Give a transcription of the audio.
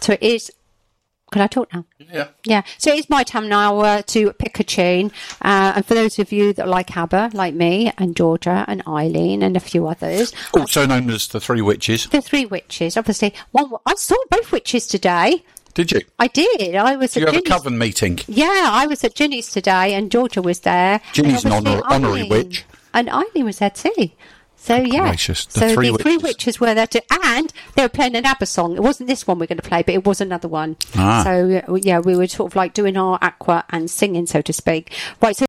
So it is. Can I talk now? Yeah. Yeah. So it's my time now to pick a tune. And for those of you that like ABBA, like me, and Georgia, and Eileen, and a few others. Also known as the Three Witches. The Three Witches, obviously. I saw both witches today. Did you? I did. I was. Did you have a coven meeting? Yeah, I was at Ginny's today, and Georgia was there. Ginny's an honorary witch. And Eileen was there too. So, yeah. Gracious. The Three Witches were there too. And they were playing an ABBA song. It wasn't this one we're going to play, but it was another one. So, yeah, we were sort of like doing our aqua and singing, so to speak. Right, so